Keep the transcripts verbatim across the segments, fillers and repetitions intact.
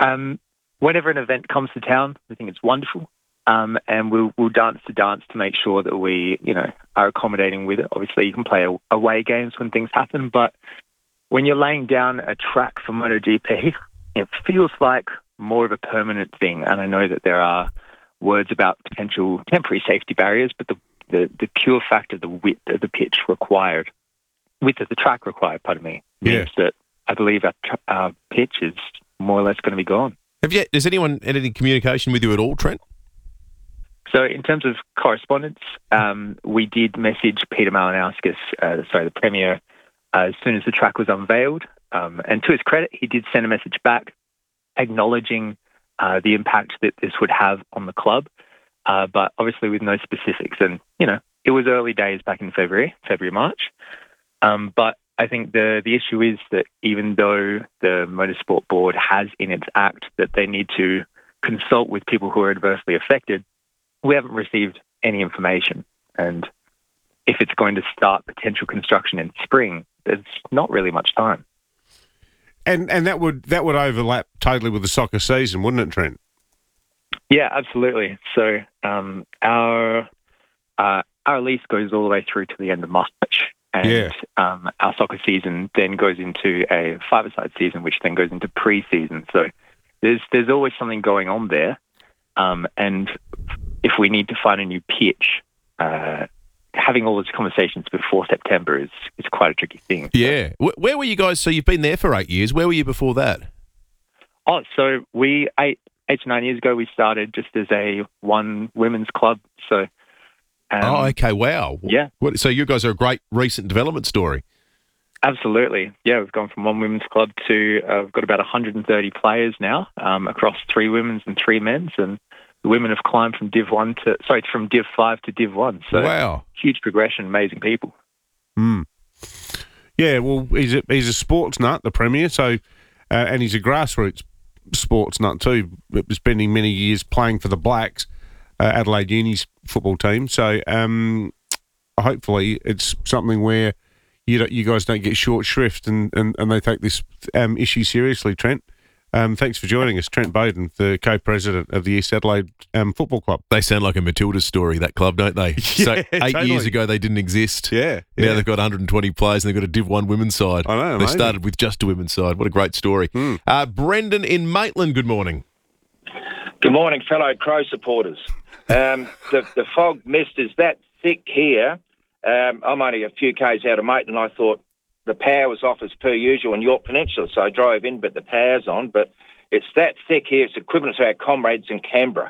Um, whenever an event comes to town, we think it's wonderful. Um, and we'll, we'll dance to dance to make sure that we, you know, are accommodating with it. Obviously, you can play away games when things happen, but when you're laying down a track for MotoGP, it feels like more of a permanent thing. And I know that there are words about potential temporary safety barriers, but the, the, the pure fact of the width of the pitch required, width of the track required, pardon me, means Yeah. that I believe our, our pitch is more or less going to be gone. Have you? Has anyone had any communication with you at all, Trent? So in terms of correspondence, um, we did message Peter Malinauskas, uh, sorry, the Premier, uh, as soon as the track was unveiled. Um, and to his credit, he did send a message back acknowledging uh, the impact that this would have on the club, uh, but obviously with no specifics. And, you know, it was early days back in February, February, March. Um, but I think the, the issue is that even though the Motorsport Board has in its act that they need to consult with people who are adversely affected, we haven't received any information. And if it's going to start potential construction in spring, there's not really much time. And and that would that would overlap totally with the soccer season, wouldn't it, Trent? Yeah, absolutely. So um, our uh, our lease goes all the way through to the end of March. And Yeah. um, our soccer season then goes into a five-a-side season, which then goes into pre-season. So there's there's always something going on there. Um, and if we need to find a new pitch, uh, having all those conversations before September is, is quite a tricky thing. Yeah. Wh- Where were you guys? So you've been there for eight years. Where were you before that? Oh, so we, eight, eight to nine years ago, we started just as a one women's club. So, um, oh, okay. Wow. Yeah. What, so you guys are a great recent development story. Absolutely. Yeah, we've gone from one women's club to, uh, we've got about one hundred thirty players now um, across three women's and three men's. And the women have climbed from Div one to, sorry, from Div five to Div one. So Wow. huge progression, amazing people. Mm. Yeah, well, he's a, he's a sports nut, the Premier, so uh, and he's a grassroots sports nut too, spending many years playing for the Blacks, uh, Adelaide Uni's football team. So um, hopefully it's something where you don't, you guys don't get short shrift and, and, and they take this um, issue seriously, Trent. Um, thanks for joining us, Trent Bowden, the co-president of the East Adelaide um, Football Club. They sound like a Matilda story, that club, don't they? so eight totally. years ago, they didn't exist. Yeah, Now yeah. they've got one hundred twenty players and they've got a Div one women's side. I know, They amazing. started with just a women's side. What a great story. Mm. Uh, Brendan in Maitland, good morning. Good morning, fellow Crow supporters. Um, the, the fog mist is that thick here. Um, I'm only a few k's out of Maitland, and I thought the power was off as per usual in York Peninsula, so I drove in, but the power's on. But it's that thick here, it's equivalent to our comrades in Canberra.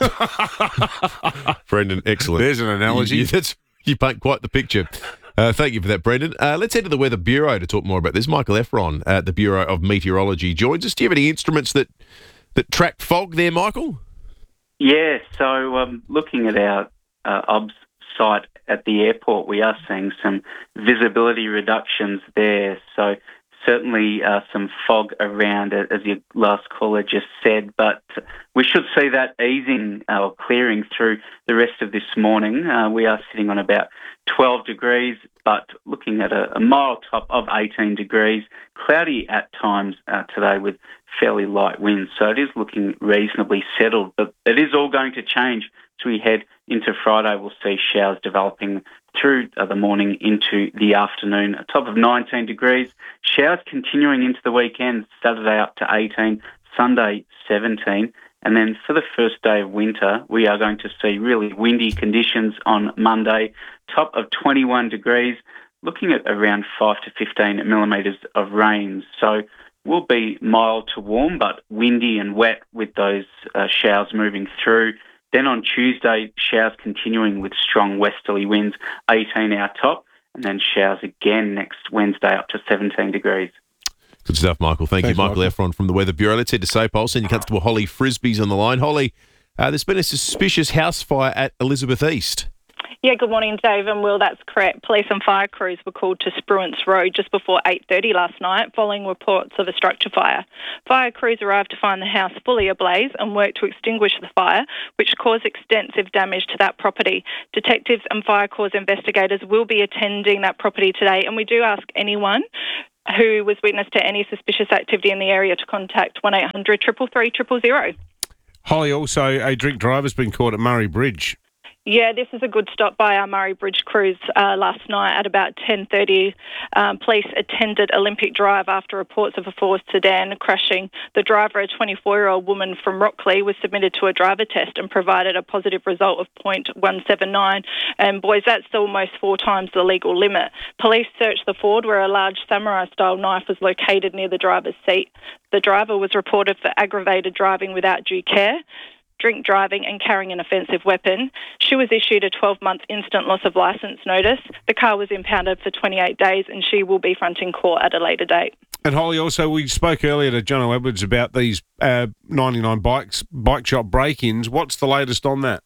Brendan, excellent. There's an analogy. You, that's, you paint quite the picture. Uh, thank you for that, Brendan. Uh, let's head to the Weather Bureau to talk more about this. Michael Efron at the Bureau of Meteorology joins us. Do you have any instruments that, that track fog there, Michael? Yeah, so um, looking at our uh, obs site at the airport, we are seeing some visibility reductions there. So certainly uh, some fog around, as your last caller just said, but we should see that easing uh, or clearing through the rest of this morning. Uh, we are sitting on about twelve degrees, but looking at a, a mild top of eighteen degrees, cloudy at times uh, today with fairly light winds. So it is looking reasonably settled, but it is all going to change as we head into Friday. We'll see showers developing through the morning into the afternoon. A top of nineteen degrees. Showers continuing into the weekend, Saturday up to eighteen, Sunday seventeen. And then for the first day of winter, we are going to see really windy conditions on Monday, top of twenty-one degrees, looking at around five to fifteen millimetres of rain. So will be mild to warm, but windy and wet with those uh, showers moving through. Then on Tuesday, showers continuing with strong westerly winds, eighteen our top, and then showers again next Wednesday up to seventeen degrees. Good stuff, Michael. Thank Thanks, you, Michael, Michael. Efron from the Weather Bureau. Let's head to Sapole. Senior Constable Holly Frisbee's on the line. Holly, uh, there's been a suspicious house fire at Elizabeth East. Yeah, good morning, Dave and Will. That's correct. Police and fire crews were called to Spruance Road just before eight thirty last night following reports of a structure fire. Fire crews arrived to find the house fully ablaze and worked to extinguish the fire, which caused extensive damage to that property. Detectives and fire corps investigators will be attending that property today, and we do ask anyone who was witness to any suspicious activity in the area to contact one eight hundred three three three zero zero. Holly, also a drink driver's been caught at Murray Bridge. Yeah, this is a good stop by our Murray Bridge crews uh, last night at about ten thirty. Um, police attended Olympic Drive after reports of a Ford sedan crashing. The driver, a twenty-four-year-old woman from Rockley, was submitted to a driver test and provided a positive result of point one seven nine. And boys, that's almost four times the legal limit. Police searched the Ford where a large samurai-style knife was located near the driver's seat. The driver was reported for aggravated driving without due care, drink driving and carrying an offensive weapon. She was issued a twelve-month instant loss of licence notice. The car was impounded for twenty-eight days and she will be fronting court at a later date. And Holly, also, we spoke earlier to Jono Edwards about these uh, ninety-nine bikes, bike shop break-ins. What's the latest on that?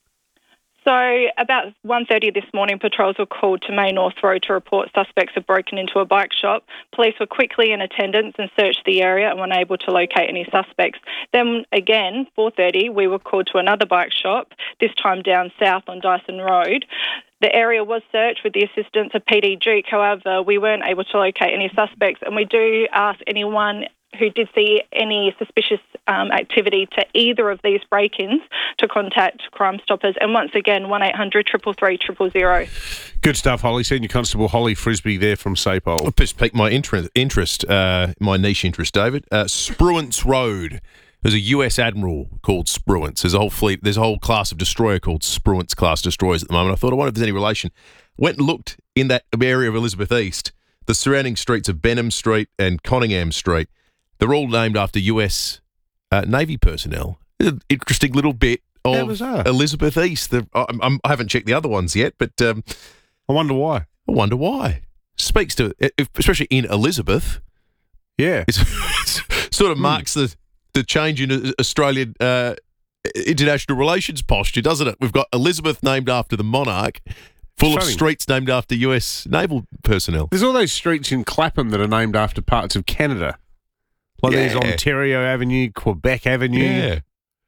So about one thirty this morning, patrols were called to May North Road to report suspects had broken into a bike shop. Police were quickly in attendance and searched the area and were unable to locate any suspects. Then again, four thirty, we were called to another bike shop, this time down south on Dyson Road. The area was searched with the assistance of P D Duke. However, we weren't able to locate any suspects, and we do ask anyone who did see any suspicious um, activity to either of these break-ins to contact Crime Stoppers. And once again, one eight hundred three three three zero zero. Good stuff, Holly. Senior Constable Holly Frisbee there from SAPOL. It just piqued my interest, interest uh, my niche interest, David. Uh, Spruance Road. There's a U S admiral called Spruance. There's a whole fleet. There's a whole class of destroyer called Spruance class destroyers at the moment. I thought, I wonder if there's any relation. Went and looked in that area of Elizabeth East, the surrounding streets of Benham Street and Conyngham Street. They're all named after U S uh, Navy personnel. An interesting little bit of Elizabeth East. The, I'm, I'm, I haven't checked the other ones yet, but um, I wonder why. I wonder why. Speaks to, especially in Elizabeth. Yeah. It's, it's sort of mm. marks the, the change in Australian uh, international relations posture, doesn't it? We've got Elizabeth named after the monarch, full Funny. of streets named after U S naval personnel. There's all those streets in Clapham that are named after parts of Canada. Like Yeah. there's Ontario Avenue, Quebec Avenue. Yeah.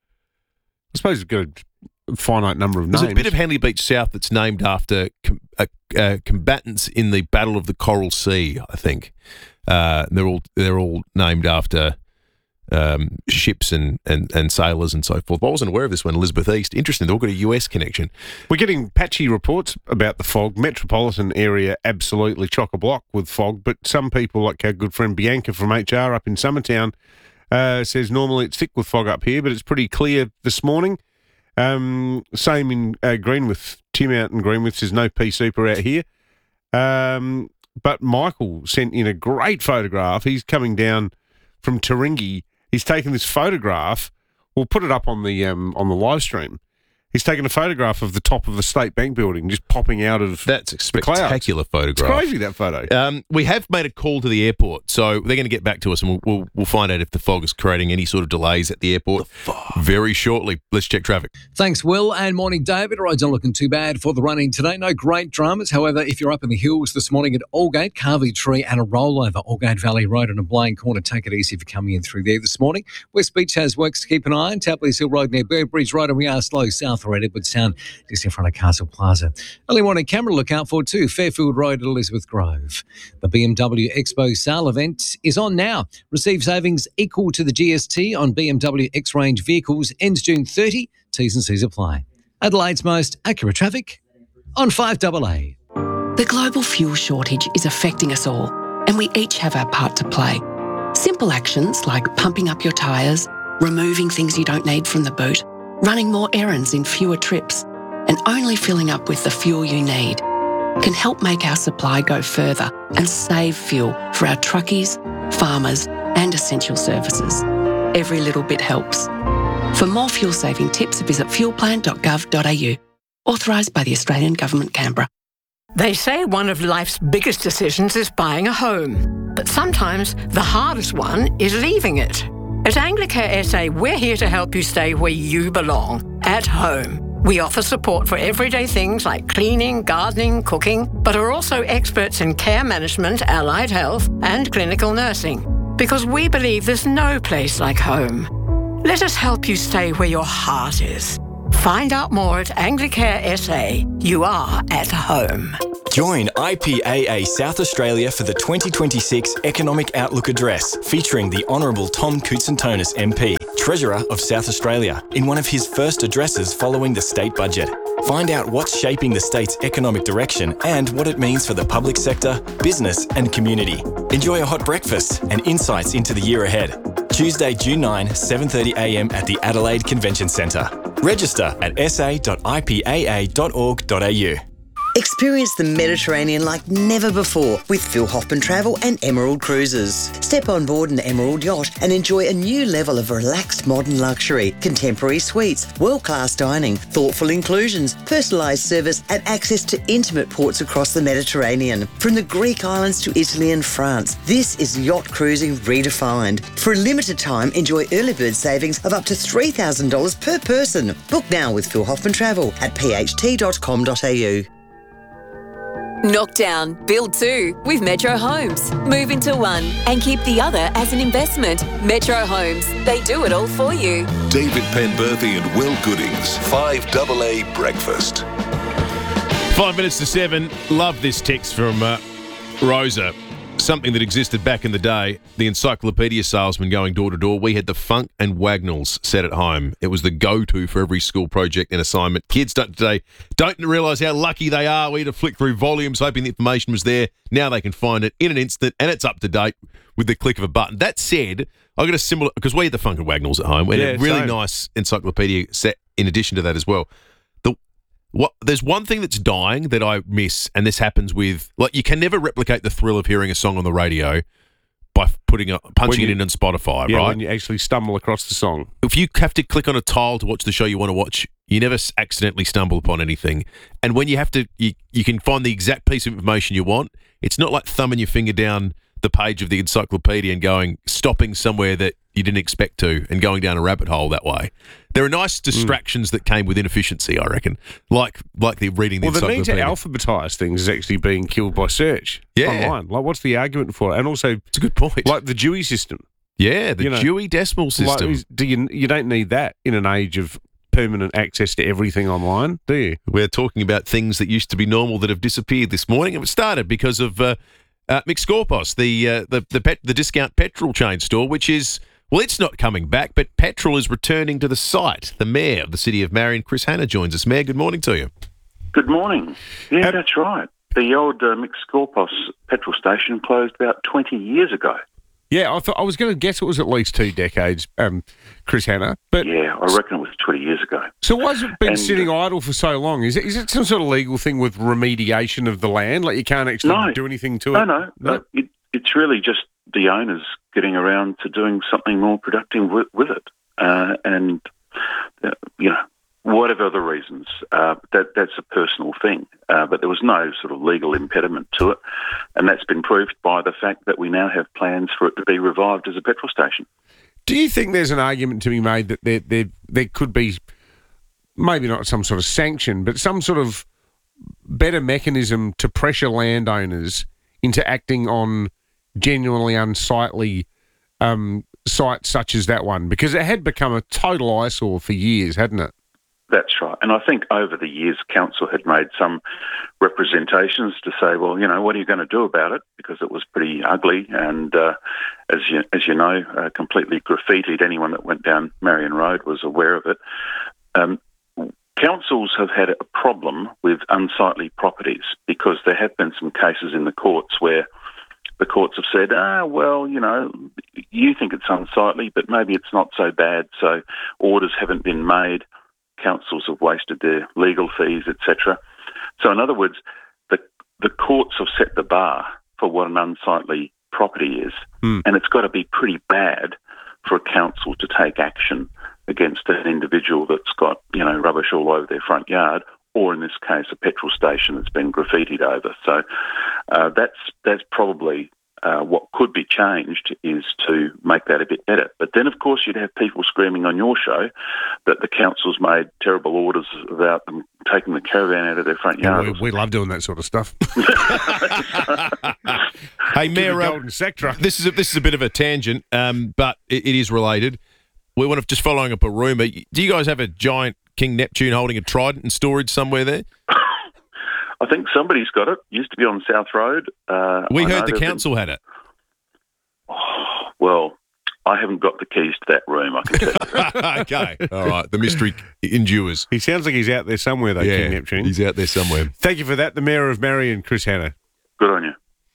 I suppose we've got a finite number of names. There's a bit of Henley Beach South that's named after com- uh, uh, combatants in the Battle of the Coral Sea, I think. Uh, they're all they're all named after um, ships and, and, and sailors and so forth. I wasn't aware of this one, Elizabeth East. Interesting, they've all got a U S connection. We're getting patchy reports about the fog. Metropolitan area absolutely chock-a-block with fog, but some people, like our good friend Bianca from H R up in Summertown, uh, says normally it's thick with fog up here, but it's pretty clear this morning. Um, same in uh, Greenwith. Tim out in Greenwith says no pea super out here. Um, but Michael sent in a great photograph. He's coming down from Taringi. He's taken this photograph. We'll put it up on the um, on the live stream. He's taken a photograph of the top of the State Bank building just popping out of That's a the clouds. spectacular photograph. It's crazy, that photo. Um, we have made a call to the airport, so they're going to get back to us and we'll, we'll, we'll find out if the fog is creating any sort of delays at the airport very shortly. Let's check traffic. Thanks, Will, and morning, David. Roads aren't looking too bad for the running today. No great dramas. However, if you're up in the hills this morning at Aldgate, Carvey Tree and a rollover, Aldgate Valley Road and a Blaine Corner, take it easy if you're coming in through there this morning. West Beach has works to keep an eye on. Tapley's Hill Road near Burbridge Road, and we are slow south or at Edwardstown, just in front of Castle Plaza. Early morning camera look out for too, Fairfield Road at Elizabeth Grove. The B M W Expo sale event is on now. Receive savings equal to the G S T on B M W X-Range vehicles. Ends June thirtieth. T's and C's apply. Adelaide's most accurate traffic on five A A. The global fuel shortage is affecting us all, and we each have our part to play. Simple actions like pumping up your tyres, removing things you don't need from the boot, running more errands in fewer trips, and only filling up with the fuel you need can help make our supply go further and save fuel for our truckies, farmers, and essential services. Every little bit helps. For more fuel-saving tips, visit fuel plan dot gov dot a u. Authorised by the Australian Government, Canberra. They say one of life's biggest decisions is buying a home. But sometimes the hardest one is leaving it. At Anglicare S A, we're here to help you stay where you belong, at home. We offer support for everyday things like cleaning, gardening, cooking, but are also experts in care management, allied health, and clinical nursing. Because we believe there's no place like home. Let us help you stay where your heart is. Find out more at Anglicare S A. You are at home. Join I P A A South Australia for the twenty twenty-six Economic Outlook Address, featuring the Honourable Tom Koutsantonis M P, Treasurer of South Australia, in one of his first addresses following the state budget. Find out what's shaping the state's economic direction and what it means for the public sector, business and community. Enjoy a hot breakfast and insights into the year ahead. Tuesday, June ninth, seven thirty a m at the Adelaide Convention Centre. Register at s a dot i p a a dot org dot a u. Experience the Mediterranean like never before with Phil Hoffman Travel and Emerald Cruises. Step on board an Emerald yacht and enjoy a new level of relaxed modern luxury, contemporary suites, world-class dining, thoughtful inclusions, personalised service and access to intimate ports across the Mediterranean. From the Greek islands to Italy and France, this is yacht cruising redefined. For a limited time, enjoy early bird savings of up to three thousand dollars per person. Book now with Phil Hoffman Travel at p h t dot com dot a u. Knock down, build two with Metro Homes. Move into one and keep the other as an investment. Metro Homes, they do it all for you. David Penberthy and Will Goodings, five A A Breakfast. Five minutes to seven. Love this text from uh, Rosa. Something that existed back in the day, the encyclopedia salesman going door to door. We had the Funk and Wagnalls set at home. It was the go-to for every school project and assignment. Kids don't today don't realise how lucky they are. We had to flick through volumes hoping the information was there. Now they can find it in an instant and it's up to date with the click of a button. That said, I got a similar, because we had the Funk and Wagnalls at home. We had Yeah, a really same. nice encyclopedia set in addition to that as well. The What, there's one thing that's dying that I miss, and this happens with, like, you can never replicate the thrill of hearing a song on the radio by putting a, punching When you- it in on Spotify, Yeah, right? when you actually stumble across the song. If you have to click on a tile to watch the show you want to watch, you never s- accidentally stumble upon anything. And when you have to, you, you can find the exact piece of information you want. It's not like thumbing your finger down the page of the encyclopedia and going, stopping somewhere that you didn't expect to and going down a rabbit hole that way. There are nice distractions mm. that came with inefficiency, I reckon, like like the reading the Well, the need to encyclopedia. alphabetise things is actually being killed by search Yeah. online. Like, what's the argument for it? And also, It's a good point. like the Dewey system. Yeah, the you know, Dewey Decimal System. Like, do you you don't need that in an age of permanent access to everything online, do you? We're talking about things that used to be normal that have disappeared this morning. It started because of uh, uh, Mixcorpos, the uh, the the, pet, the discount petrol chain store, which is, well, it's not coming back, but petrol is returning to the site. The Mayor of the City of Marion, Chris Hanna, joins us. Mayor, good morning to you. Good morning. Yeah, that's right. The old uh, Mixcorpos petrol station closed about twenty years ago. Yeah, I thought I was going to guess it was at least two decades, um, Chris Hanna. But yeah, I reckon it was twenty years ago. So why has it been And, sitting uh, idle for so long? Is it is it some sort of legal thing with remediation of the land? Like you can't actually No. do anything to No, it? no, no. It, it's really just the owners getting around to doing something more productive with, with it, uh, and uh, you know, whatever the reasons, uh, that that's a personal thing. Uh, but there was no sort of legal impediment to it, and that's been proved by the fact that we now have plans for it to be revived as a petrol station. Do you think there's an argument to be made that there there there could be maybe not some sort of sanction, but some sort of better mechanism to pressure landowners into acting on genuinely unsightly um, sites such as that one? Because it had become a total eyesore for years, hadn't it? That's right. And I think over the years, Council had made some representations to say, well, you know, what are you going to do about it? Because it was pretty ugly and, uh, as you as you know, uh, completely graffitied. Anyone that went down Marion Road was aware of it. Um, councils have had a problem with unsightly properties because there have been some cases in the courts where the courts have said, ah, well, you know, you think it's unsightly, but maybe it's not so bad, so orders haven't been made. Councils have wasted their legal fees, et cetera. So, in other words, the the courts have set the bar for what an unsightly property is, mm. and it's got to be pretty bad for a council to take action against an individual that's got, you know, rubbish all over their front yard, or in this case, a petrol station that's been graffitied over. So, uh, that's that's probably. Uh, what could be changed is to make that a bit better. But then, of course, you'd have people screaming on your show that the council's made terrible orders about them taking the caravan out of their front Yeah, yard. we, we love doing that sort of stuff. Hey, Mayor, the uh, golden sector. this is a, this is a bit of a tangent, um, but it, it is related. We want to just following up a rumour. Do you guys have a giant King Neptune holding a trident in storage somewhere there? I think somebody's got it. Used to be on South Road. Uh, we I heard know the there's council been- had it. Oh, well, I haven't got the keys to that room, I can tell you. Okay. All right. The mystery endures. He sounds like he's out there somewhere, though, Yeah, King Neptune. he's out there somewhere. Thank you for that. The Mayor of Marion, Chris Hanna. Good on you.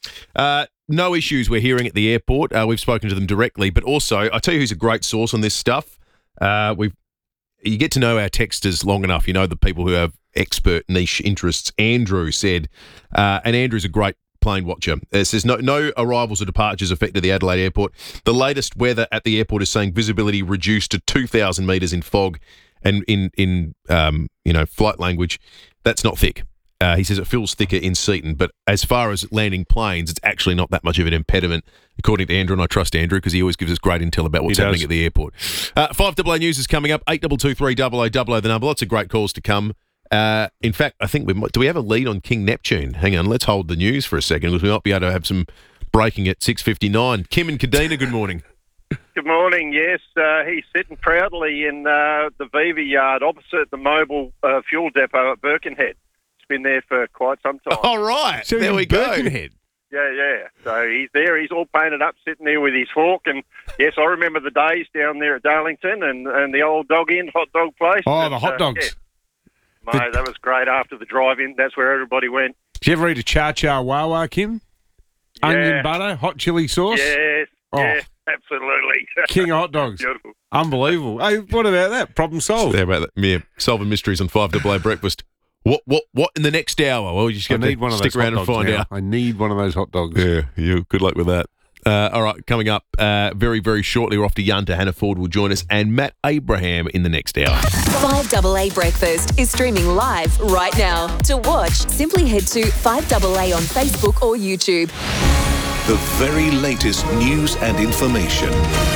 Uh, no issues we're hearing at the airport. Uh, we've spoken to them directly, but also, I tell you who's a great source on this stuff. Uh, we've you get to know our texters long enough. You know the people who have expert niche interests. Andrew said, uh, and Andrew's a great plane watcher. It says no, no arrivals or departures affected the Adelaide airport. The latest weather at the airport is saying visibility reduced to two thousand metres in fog, and in in um, you know flight language, that's not thick. Uh, he says it feels thicker in Seaton, but as far as landing planes, it's actually not that much of an impediment, according to Andrew, and I trust Andrew because he always gives us great intel about what's He happening does. at the airport. Uh, five A A News is coming up, eight two two three double oh double oh the number. Lots of great calls to come. Uh, in fact, I think we might, do we have a lead on King Neptune? Hang on, let's hold the news for a second because we might be able to have some breaking at six fifty-nine. Kim and Kadina, good morning. Good morning. Yes, uh, he's sitting proudly in uh, the Viva yard opposite the mobile uh, fuel depot at Birkenhead. It's been there for quite some time. All right, So there in we go. Birkenhead. Yeah, yeah. So he's there. He's all painted up, sitting there with his fork. And yes, I remember the days down there at Darlington and, and the old dog inn hot dog place. Oh, And, the hot uh, dogs. yeah. Mate, that was great after the drive-in. That's where everybody went. Did you ever eat a cha-cha wawa, Kim? Onion Yeah. butter, hot chili sauce? Yes, Oh. yeah, absolutely. King of hot dogs. Beautiful. Unbelievable. Hey, what about that? Problem solved. There about that. Yeah, solving mysteries on five A A breakfast. What what what in the next hour? Well, you just I got to need one of stick those around hot and dogs find now. out. I need one of those hot dogs. Yeah, you. Good luck with that. Uh, all right, coming up uh, very, very shortly, we're off to Yunta. Hannah Ford will join us, and Matt Abraham in the next hour. five A A Breakfast is streaming live right now. To watch, simply head to five A A on Facebook or YouTube. The very latest news and information.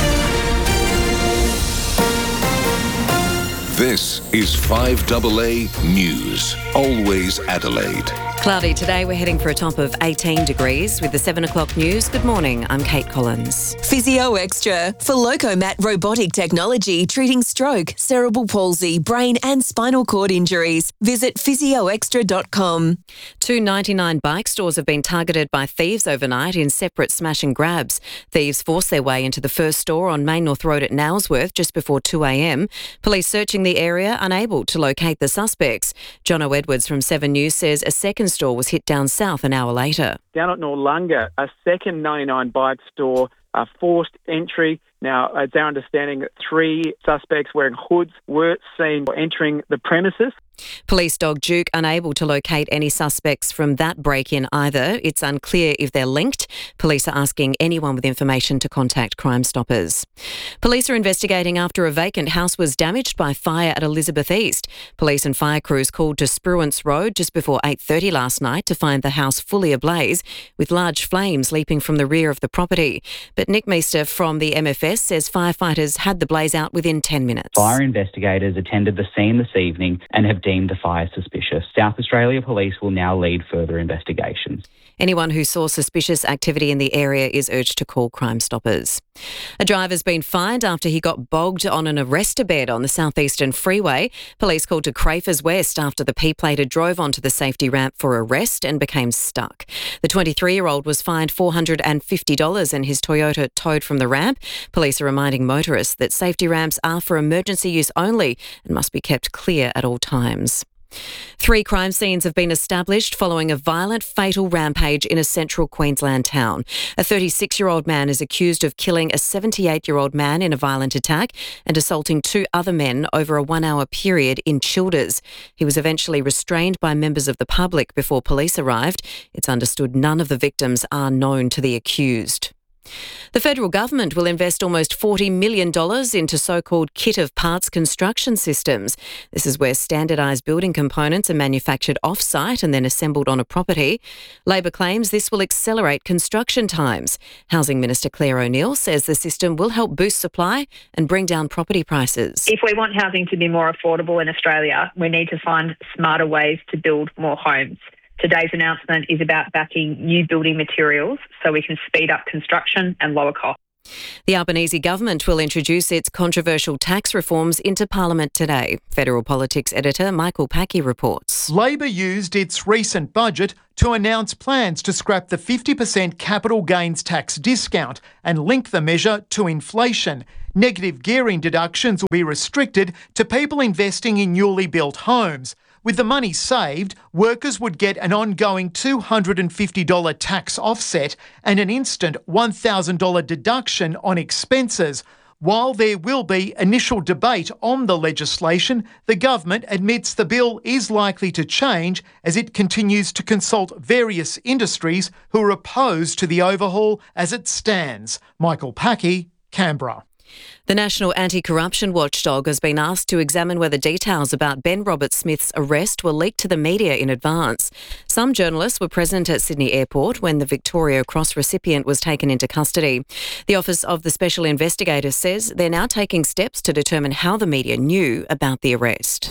This is five A A News. Always Adelaide. Cloudy today. We're heading for a top of eighteen degrees with the seven o'clock news. Good morning. I'm Kate Collins. Physio Extra for Locomat robotic technology treating stroke, cerebral palsy, brain and spinal cord injuries. Visit physio extra dot com. Two ninety-nine bike stores have been targeted by thieves overnight in separate smash and grabs. Thieves forced their way into the first store on Main North Road at Nowsworth just before two a.m. Police searching the area, unable to locate the suspects. Jono Edwards from Seven News says a second store was hit down south an hour later. Down at Noarlunga, a second ninety-nine bike store, uh, forced entry. Now, it's our understanding that three suspects wearing hoods were seen entering the premises. Police dog Duke unable to locate any suspects from that break-in either. It's unclear if they're linked. Police are asking anyone with information to contact Crime Stoppers. Police are investigating after a vacant house was damaged by fire at Elizabeth East. Police and fire crews called to Spruance Road just before eight thirty last night to find the house fully ablaze with large flames leaping from the rear of the property. But Nick Meester from the M F S says firefighters had the blaze out within ten minutes. Fire investigators attended the scene this evening and have deemed the fire suspicious. South Australia Police will now lead further investigations. Anyone who saw suspicious activity in the area is urged to call Crime Stoppers. A driver's been fined after he got bogged on an arrestor bed on the southeastern freeway. Police called to Crafers West after the P-plater drove onto the safety ramp for arrest and became stuck. The twenty-three-year-old was fined four hundred fifty dollars and his Toyota towed from the ramp. Police are reminding motorists that safety ramps are for emergency use only and must be kept clear at all times. Three crime scenes have been established following a violent, fatal rampage in a central Queensland town. A thirty-six-year-old man is accused of killing a seventy-eight-year-old man in a violent attack and assaulting two other men over a one-hour period in Childers. He was eventually restrained by members of the public before police arrived. It's understood none of the victims are known to the accused. The federal government will invest almost forty million dollars into so-called kit of parts construction systems. This is where standardised building components are manufactured off-site and then assembled on a property. Labor claims this will accelerate construction times. Housing Minister Claire O'Neil says the system will help boost supply and bring down property prices. If we want housing to be more affordable in Australia, we need to find smarter ways to build more homes. Today's announcement is about backing new building materials so we can speed up construction and lower costs. The Albanese government will introduce its controversial tax reforms into Parliament today. Federal Politics editor Michael Packey reports. Labor used its recent budget to announce plans to scrap the fifty percent capital gains tax discount and link the measure to inflation. Negative gearing deductions will be restricted to people investing in newly built homes. With the money saved, workers would get an ongoing two hundred fifty dollars tax offset and an instant one thousand dollars deduction on expenses. While there will be initial debate on the legislation, the government admits the bill is likely to change as it continues to consult various industries who are opposed to the overhaul as it stands. Michael Packey, Canberra. The National Anti-Corruption Watchdog has been asked to examine whether details about Ben Roberts-Smith's arrest were leaked to the media in advance. Some journalists were present at Sydney Airport when the Victoria Cross recipient was taken into custody. The Office of the Special Investigator says they're now taking steps to determine how the media knew about the arrest.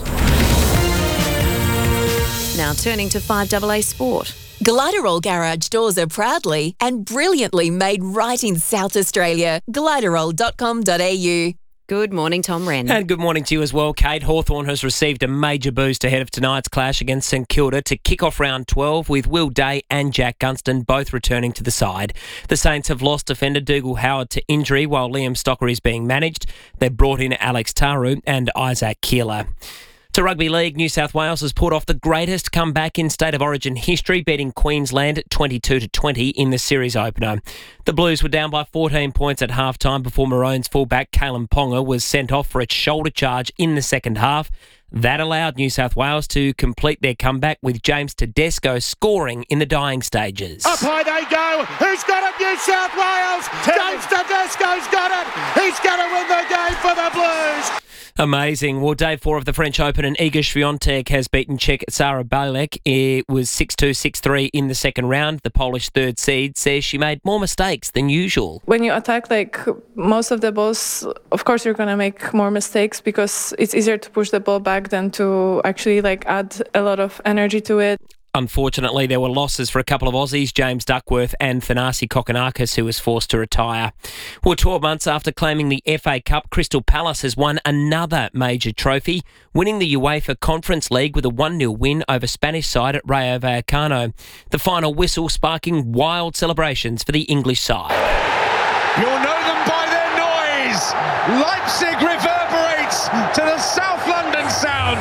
Now turning to five A A Sport. Gliderol garage doors are proudly and brilliantly made right in South Australia. gliderol dot com dot a u. Good morning, Tom Wren. And good morning to you as well, Kate. Hawthorn has received a major boost ahead of tonight's clash against St Kilda to kick off round twelve, with Will Day and Jack Gunston both returning to the side. The Saints have lost defender Dougal Howard to injury while Liam Stocker is being managed. They've brought in Alex Taru and Isaac Keeler. To Rugby League, New South Wales has pulled off the greatest comeback in State of Origin history, beating Queensland twenty-two to twenty in the series opener. The Blues were down by fourteen points at half-time before Maroons fullback Kalen Ponga was sent off for a shoulder charge in the second half. That allowed New South Wales to complete their comeback, with James Tedesco scoring in the dying stages. Up high they go. Who's got it? New South Wales. James Tedesco's got it. He's going to win the game for the Blues. Amazing. Well, day four of the French Open, and Iga Swiatek has beaten Czech Sara Balek. It was six two, six three in the second round. The Polish third seed says she made more mistakes than usual. When you attack like most of the balls, of course you're going to make more mistakes because it's easier to push the ball back than to actually like add a lot of energy to it. Unfortunately, there were losses for a couple of Aussies, James Duckworth and Thanasi Kokkinakis, who was forced to retire. Well, twelve months after claiming the F A Cup, Crystal Palace has won another major trophy, winning the UEFA Conference League with a one nil win over Spanish side at Rayo Vallecano. The final whistle sparking wild celebrations for the English side. You'll know them by their noise. Leipzig reverberates to the South London sound.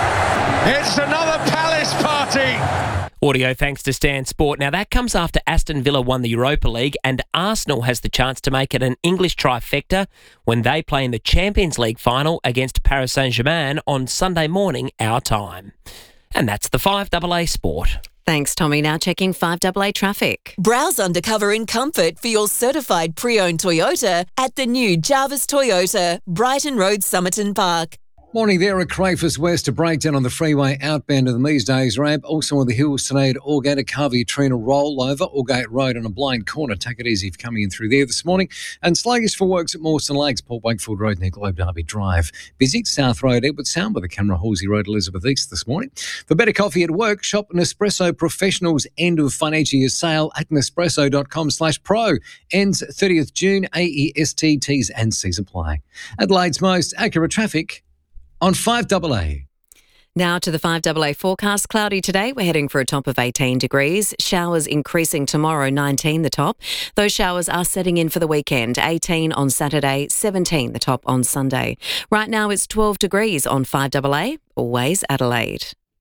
It's another Palace party. Audio thanks to Stan Sport. Now, that comes after Aston Villa won the Europa League, and Arsenal has the chance to make it an English trifecta when they play in the Champions League final against Paris Saint-Germain on Sunday morning, our time. And that's the five A A Sport. Thanks, Tommy. Now checking five A A traffic. Browse undercover in comfort for your certified pre-owned Toyota at the new Jarvis Toyota, Brighton Road, Somerton Park. Morning there at Crafers West, a breakdown on the freeway outbound of the These Days ramp. Also on the hills today at Aldgate, a Carvey Trina rollover, Aldgate Road on a blind corner. Take it easy if coming in through there this morning. And sluggish for works at Mawson Lakes, Port Wakefield Road near Globe Derby Drive. Busy South Road, Edward Sound by the camera, Halsey Road, Elizabeth East this morning. For better coffee at work, shop Nespresso Professionals end of financial year sale at nespresso.com slash pro. Ends thirtieth June, A E S T, T's and C's apply. Adelaide's most accurate traffic on five A A. Now to the five A A forecast. Cloudy today. We're heading for a top of eighteen degrees. Showers increasing tomorrow, nineteen the top. Those showers are setting in for the weekend. eighteen on Saturday, seventeen the top on Sunday. Right now it's twelve degrees on five A A. Always Adelaide.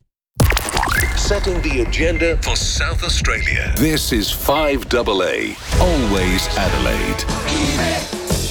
Setting the agenda for South Australia. This is five A A. Always Adelaide.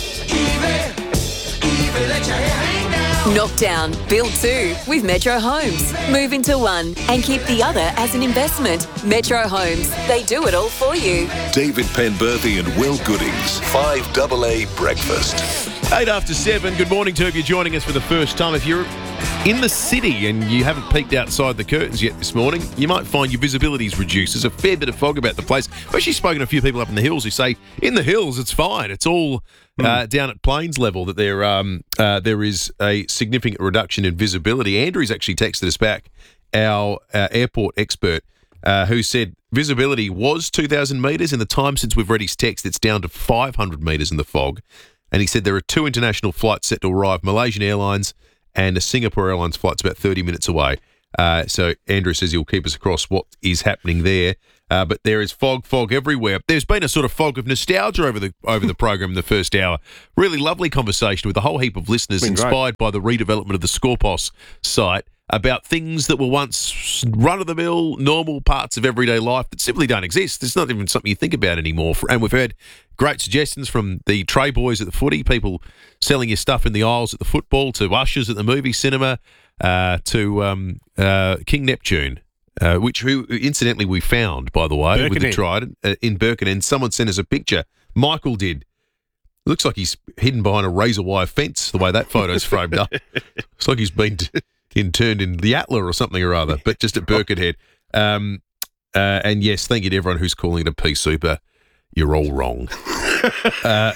Knock down, build two with Metro Homes. Move into one and keep the other as an investment. Metro Homes, they do it all for you. David Penberthy and Will Goodings. five A A Breakfast. Eight after seven. Good morning to you if you're joining us for the first time. If you're in the city and you haven't peeked outside the curtains yet this morning, you might find your visibility is reduced. There's a fair bit of fog about the place. I've actually spoken to a few people up in the hills who say, in the hills, it's fine. It's all uh, mm. down at plains level that there um, uh, there is a significant reduction in visibility. Andrew's actually texted us back, our uh, airport expert, uh, who said visibility was two thousand metres. In the time since we've read his text, it's down to five hundred metres in the fog. And he said there are two international flights set to arrive, Malaysian Airlines and a Singapore Airlines flight's about thirty minutes away. Uh, so Andrew says he'll keep us across what is happening there. Uh, but there is fog, fog everywhere. There's been a sort of fog of nostalgia over the over the program in the first hour. Really lovely conversation with a whole heap of listeners inspired by the redevelopment of the Scorpos site about things that were once run-of-the-mill, normal parts of everyday life that simply don't exist. It's not even something you think about anymore. And we've heard great suggestions from the tray boys at the footy, people selling your stuff in the aisles at the football, to ushers at the movie cinema, uh, to um, uh, King Neptune. Uh, which, who incidentally, we found, by the way, with the Trident uh, in Birkenhead. Someone sent us a picture. Michael did. Looks like he's hidden behind a razor wire fence, the way that photo's framed up. It's like he's been t- interned in the Atla or something or other, but just at Birkenhead. Um, uh, and yes, thank you to everyone who's calling it a pea super. You're all wrong. uh,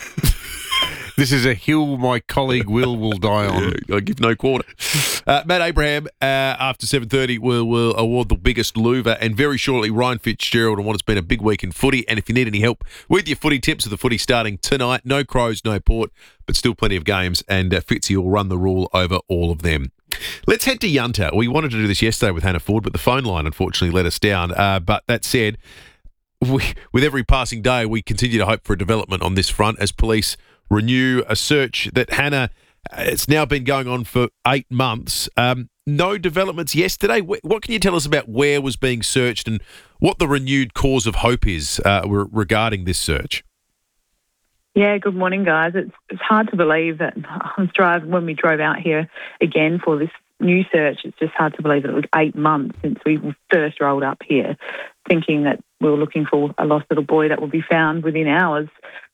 This is a hill my colleague Will will die on. I give no quarter. Uh, Matt Abraham, uh, after seven thirty, will will award the biggest louver, and very shortly Ryan Fitzgerald on what has been a big week in footy. And if you need any help with your footy tips of the footy starting tonight, no Crows, no Port, but still plenty of games, and uh, Fitzy will run the rule over all of them. Let's head to Yunta. We wanted to do this yesterday with Hannah Ford, but the phone line unfortunately let us down. Uh, but that said, we, with every passing day, we continue to hope for a development on this front as police renew a search that, Hannah, it's now been going on for eight months. Um, no developments yesterday. What can you tell us about where was being searched and what the renewed cause of hope is uh, regarding this search? Yeah, good morning, guys. It's it's hard to believe that I was driving when we drove out here again for this new search. It's just hard to believe that it was eight months since we first rolled up here, thinking that we were looking for a lost little boy that would be found within hours.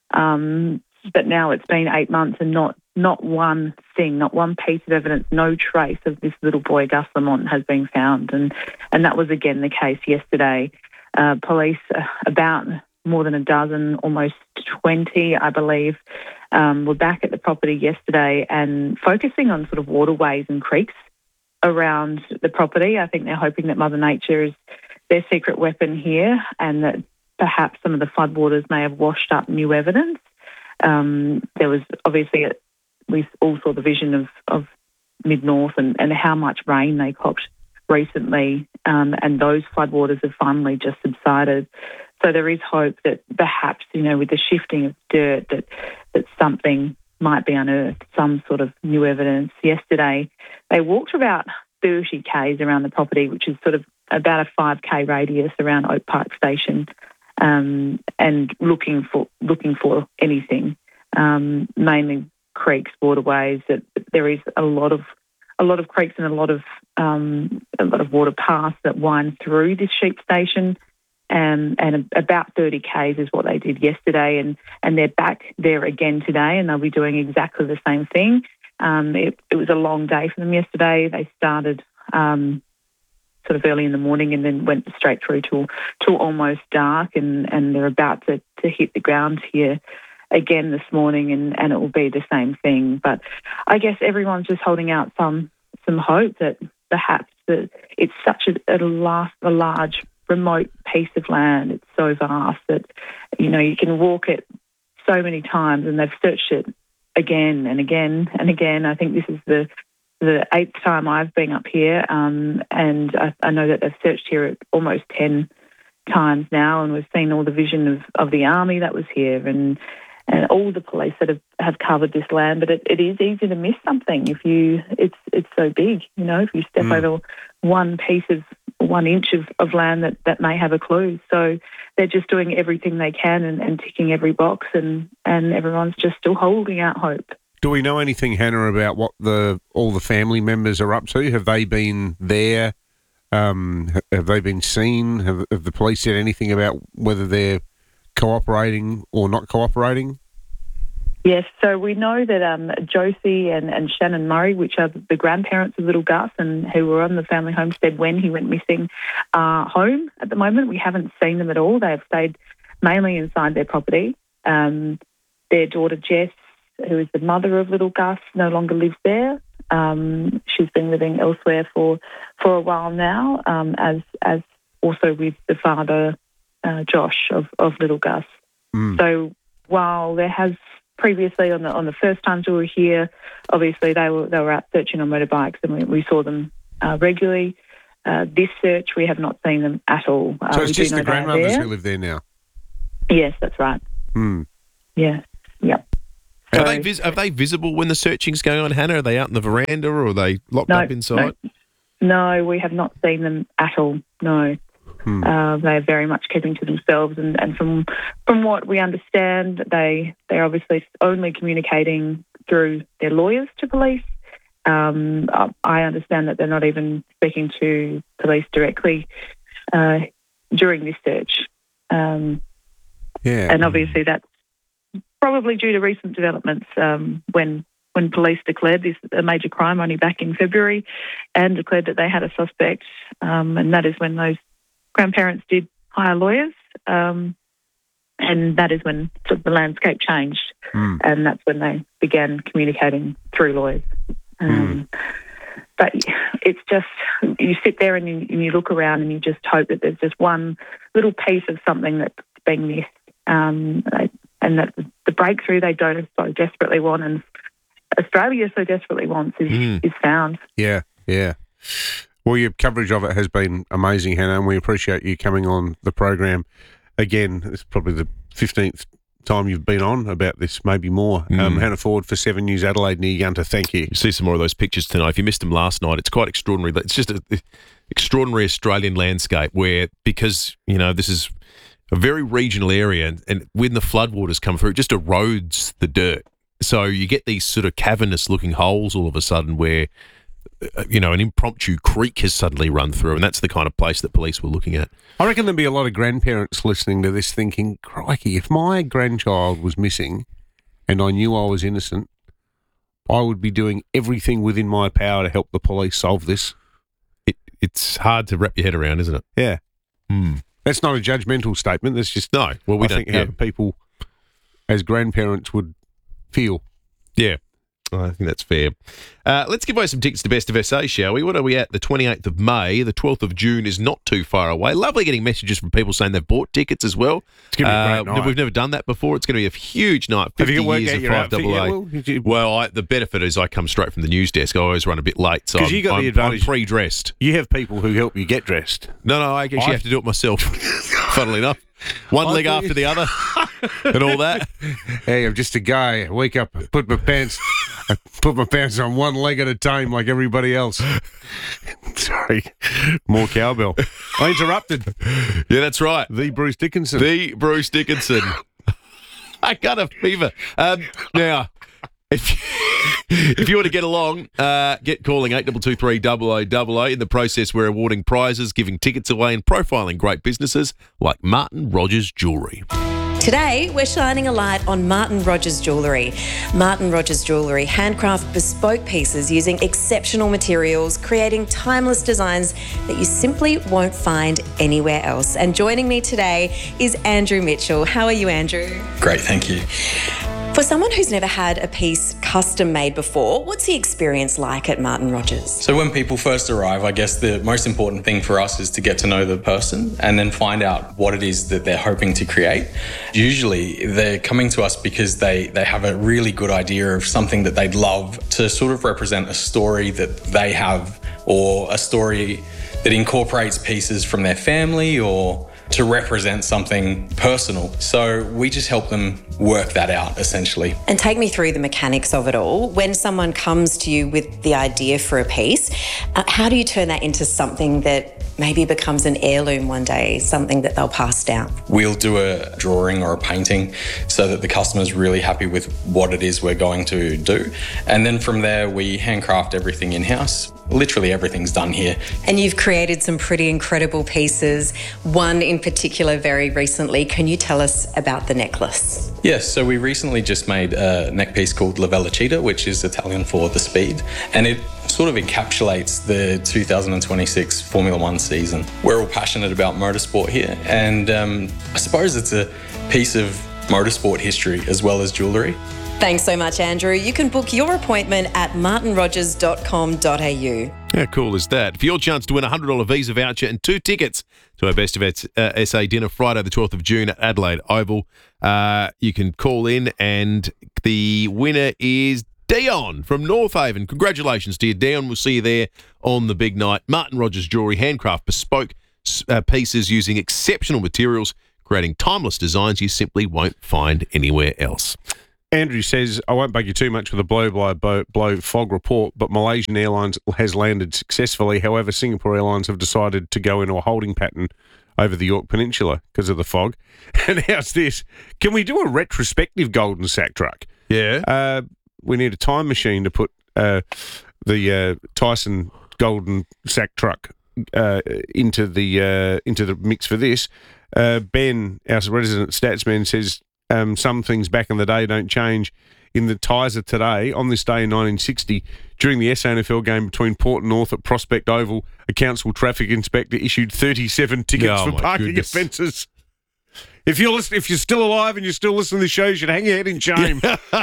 Um, But now it's been eight months and not not one thing, not one piece of evidence, no trace of this little boy, Gus Lamont, has been found. And, and that was again the case yesterday. Uh, police, uh, about more than a dozen, almost twenty, I believe, um, were back at the property yesterday and focusing on sort of waterways and creeks around the property. I think they're hoping that Mother Nature is their secret weapon here and that perhaps some of the floodwaters may have washed up new evidence. Um, there was obviously, a, we all saw the vision of, of Mid-North and, and how much rain they copped recently, um, and those floodwaters have finally just subsided. So there is hope that perhaps, you know, with the shifting of dirt, that, that something might be unearthed, some sort of new evidence. Yesterday, they walked about thirty kays around the property, which is sort of about a five k radius around Oak Park Station. Um, and looking for looking for anything, um, mainly creeks, waterways. That there is a lot of a lot of creeks and a lot of um, a lot of water paths that wind through this sheep station, um, and about thirty kays is what they did yesterday, and, and they're back there again today, and they'll be doing exactly the same thing. Um, it, it was a long day for them yesterday. They started. Um, sort of early in the morning and then went straight through till till almost dark, and, and they're about to, to hit the ground here again this morning, and, and it will be the same thing. But I guess everyone's just holding out some some hope that perhaps that it's such a, a, large, a large, remote piece of land. It's so vast that, you know, you can walk it so many times, and they've searched it again and again and again. I think this is the the eighth time I've been up here, um, and I, I know that they've searched here almost ten times now, and we've seen all the vision of, of the army that was here and and all the police that have, have covered this land. But it, it is easy to miss something if you it's it's so big, you know, if you step mm. over one piece of one inch of, of land that, that may have a clue. So they're just doing everything they can and, and ticking every box, and, and everyone's just still holding out hope. Do we know anything, Hannah, about what the all the family members are up to? Have they been there? Um, have they been seen? Have, have the police said anything about whether they're cooperating or not cooperating? Yes, so we know that um, Josie and, and Shannon Murray, which are the grandparents of little Gus and who were on the family homestead when he went missing, are home at the moment. We haven't seen them at all. They have stayed mainly inside their property. Um, their daughter Jess, who is the mother of little Gus, no longer lives there. Um, she's been living elsewhere for, for a while now, um, as as also with the father uh, Josh of, of Little Gus. Mm. So while there has previously on the on the first times we were here, obviously they were they were out searching on motorbikes and we, we saw them uh, regularly. Uh, this search we have not seen them at all. Uh, So it's we do just know the they are grandmothers there. who live there now? Yes, that's right. Hmm. Yeah, yeah. Are they vis- are they visible when the searching's going on, Hannah? Are they out in the veranda or are they locked No, up inside? No, we have not seen them at all. No. Hmm. Uh, they're very much keeping to themselves, and, and from from what we understand, they they're obviously only communicating through their lawyers to police. Um, I understand that they're not even speaking to police directly uh, during this search. Um, yeah, and obviously that's probably due to recent developments um, when when police declared this a major crime only back in February, and declared that they had a suspect, um, and that is when those grandparents did hire lawyers, um, and that is when sort of the landscape changed, mm. and that's when they began communicating through lawyers. Um, mm. But it's just, you sit there and you, and you look around and you just hope that there's just one little piece of something that's being missed, um, and that the breakthrough they don't so desperately want and Australia so desperately wants is, mm. is found. Yeah, yeah. Well, your coverage of it has been amazing, Hannah, and we appreciate you coming on the program again. It's probably the fifteenth time you've been on about this, maybe more. Mm. Um, Hannah Ford for Seven News Adelaide near Yunta, thank you. You see some more of those pictures tonight. If you missed them last night, it's quite extraordinary. It's just an extraordinary Australian landscape where, because, you know, this is a very regional area, and, and when the floodwaters come through, it just erodes the dirt. So you get these sort of cavernous-looking holes all of a sudden where, you know, an impromptu creek has suddenly run through, and that's the kind of place that police were looking at. I reckon there'll be a lot of grandparents listening to this thinking, crikey, if my grandchild was missing and I knew I was innocent, I would be doing everything within my power to help the police solve this. It, it's hard to wrap your head around, isn't it? Yeah. Mm. That's not a judgmental statement. That's just, no, well, we I don't think how yeah. people as grandparents would feel. Yeah. I think that's fair. Uh, let's give away some tickets to Best of S A, shall we? What are we at? The twenty-eighth of May. The twelfth of June is not too far away. Lovely getting messages from people saying they've bought tickets as well. It's going to be a great uh, night. We've never done that before. It's going to be a huge night. Have you fifty worked years out of your five outfit double yet, A. Will? Did you- Well, I, the benefit is I come straight from the news desk. I always run a bit late, so I'm, you got I'm, the advantage. I'm pre-dressed. You have people who help you get dressed. No, no, I actually I've- have to do it myself, funnily enough. One I leg thought after you- the other and all that. Hey, I'm just a guy. I wake up, I put my pants, I put my pants on one leg at a time like everybody else. Sorry, more cowbell. I interrupted. Yeah, that's right. The Bruce Dickinson. The Bruce Dickinson. I got a fever. Um, now, if if you want to get along, uh, get calling eight two two three double oh double oh. In the process, we're awarding prizes, giving tickets away, and profiling great businesses like Martin Rogers Jewellery. Today, we're shining a light on Martin Rogers Jewellery. Martin Rogers Jewellery handcraft bespoke pieces using exceptional materials, creating timeless designs that you simply won't find anywhere else. And joining me today is Andrew Mitchell. How are you, Andrew? Great, thank you. For someone who's never had a piece custom made before, what's the experience like at Martin Rogers? So when people first arrive, I guess the most important thing for us is to get to know the person and then find out what it is that they're hoping to create. Usually they're coming to us because they, they have a really good idea of something that they'd love to sort of represent a story that they have, or a story that incorporates pieces from their family, or to represent something personal. So we just help them work that out, essentially. And take me through the mechanics of it all. When someone comes to you with the idea for a piece, uh, how do you turn that into something that maybe becomes an heirloom one day, something that they'll pass down? We'll do a drawing or a painting so that the customer's really happy with what it is we're going to do. And then from there, we handcraft everything in-house. Literally everything's done here. And you've created some pretty incredible pieces, one in particular very recently. Can you tell us about the necklace? Yes, so we recently just made a neck piece called La Velocita, which is Italian for the speed, and it sort of encapsulates the two thousand twenty-six Formula One season. We're all passionate about motorsport here, and um, I suppose it's a piece of motorsport history as well as jewellery. Thanks so much, Andrew. You can book your appointment at martin rogers dot com dot a u. How cool is that? For your chance to win a one hundred dollars Visa voucher and two tickets to our Best of uh, S A dinner Friday the twelfth of June at Adelaide Oval, uh, you can call in, and the winner is Dion from North Haven. Congratulations to you, Dion. We'll see you there on the big night. Martin Rogers Jewellery, handcraft bespoke uh, pieces using exceptional materials, creating timeless designs you simply won't find anywhere else. Andrew says, I won't bug you too much with a blow-by-blow fog report, but Malaysian Airlines has landed successfully. However, Singapore Airlines have decided to go into a holding pattern over the York Peninsula because of the fog. And how's this? Can we do a retrospective golden sack truck? Yeah. Uh, we need a time machine to put uh, the uh, Tyson golden sack truck uh, into the uh, into the mix for this. Uh, Ben, our resident statsman, says, Um, some things back in the day don't change. In the Tizer today, on this day in nineteen sixty, during the S A N F L game between Port and North at Prospect Oval, a council traffic inspector issued thirty-seven tickets Oh, for my parking goodness. offences. If you're listen, if you're still alive and you're still listening to the show, you should hang your head in shame.